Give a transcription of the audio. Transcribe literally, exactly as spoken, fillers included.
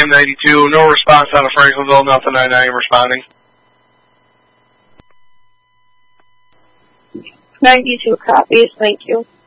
M ninety-two. No response out of Franklinville. Nothing. I am responding. ninety-two copies. Thank you.